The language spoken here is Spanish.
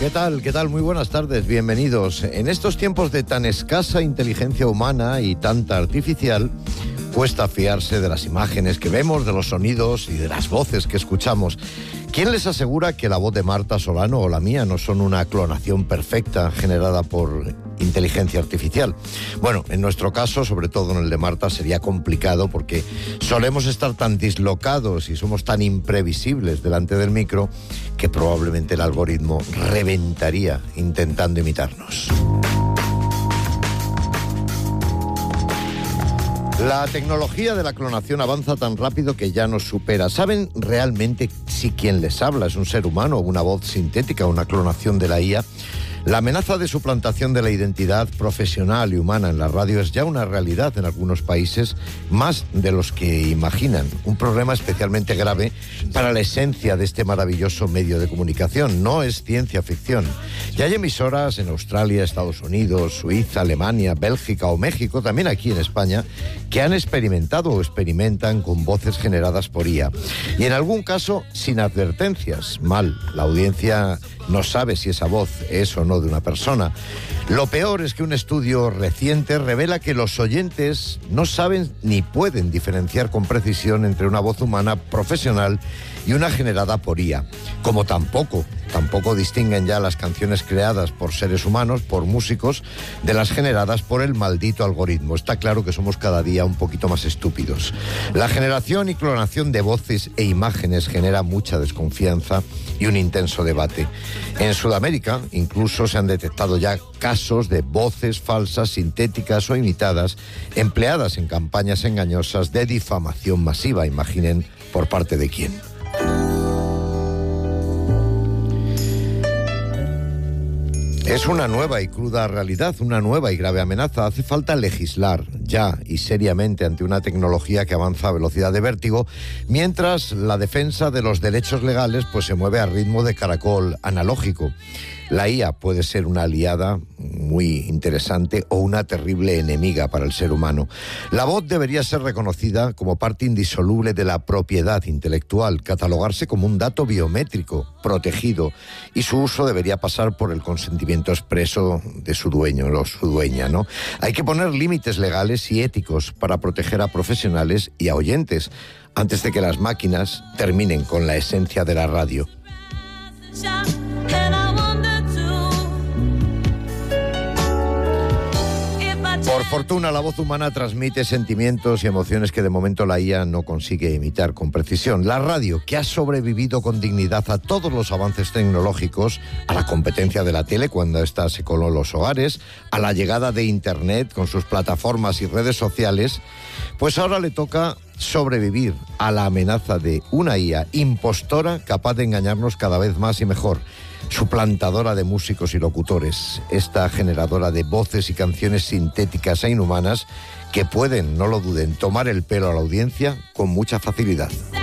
¿Qué tal? ¿Qué tal? Muy buenas tardes, bienvenidos. En estos tiempos de tan escasa inteligencia humana y tanta artificial, cuesta fiarse de las imágenes que vemos, de los sonidos y de las voces que escuchamos. ¿Quién les asegura que la voz de Marta Solano o la mía no son una clonación perfecta generada por inteligencia artificial? Bueno, en nuestro caso, sobre todo en el de Marta, sería complicado porque solemos estar tan dislocados y somos tan imprevisibles delante del micro que probablemente el algoritmo reventaría intentando imitarnos. La tecnología de la clonación avanza tan rápido que ya nos supera. ¿Saben realmente si quien les habla es un ser humano o una voz sintética o una clonación de la IA? La amenaza de suplantación de la identidad profesional y humana en la radio es ya una realidad en algunos países, más de los que imaginan. Un problema especialmente grave para la esencia de este maravilloso medio de comunicación. No es ciencia ficción. Ya hay emisoras en Australia, Estados Unidos, Suiza, Alemania, Bélgica o México, también aquí en España, que han experimentado o experimentan con voces generadas por IA. Y en algún caso, sin advertencias. Mal. La audiencia no sabe si esa voz es o no de una persona. Lo peor es que un estudio reciente revela que los oyentes no saben ni pueden diferenciar con precisión entre una voz humana profesional y una generada por IA. Como tampoco distinguen ya las canciones creadas por seres humanos, por músicos, de las generadas por el maldito algoritmo. Está claro que somos cada día un poquito más estúpidos. La generación y clonación de voces e imágenes genera mucha desconfianza y un intenso debate. En Sudamérica incluso se han detectado ya casos de voces falsas, sintéticas o imitadas, empleadas en campañas engañosas de difamación masiva. Imaginen por parte de quién. Es una nueva y cruda realidad, una nueva y grave amenaza. Hace falta legislar ya y seriamente ante una tecnología que avanza a velocidad de vértigo, mientras la defensa de los derechos legales pues se mueve a ritmo de caracol analógico. La IA puede ser una aliada muy interesante o una terrible enemiga para el ser humano. La voz debería ser reconocida como parte indisoluble de la propiedad intelectual, catalogarse como un dato biométrico protegido, y su uso debería pasar por el consentimiento expreso de su dueño o su dueña, ¿no? Hay que poner límites legales y éticos para proteger a profesionales y a oyentes antes de que las máquinas terminen con la esencia de la radio. Por fortuna, la voz humana transmite sentimientos y emociones que de momento la IA no consigue imitar con precisión. La radio, que ha sobrevivido con dignidad a todos los avances tecnológicos, a la competencia de la tele cuando ésta se coló en los hogares, a la llegada de Internet con sus plataformas y redes sociales, pues ahora le toca sobrevivir a la amenaza de una IA impostora capaz de engañarnos cada vez más y mejor. Suplantadora de músicos y locutores, esta generadora de voces y canciones sintéticas e inhumanas que pueden, no lo duden, tomar el pelo a la audiencia con mucha facilidad.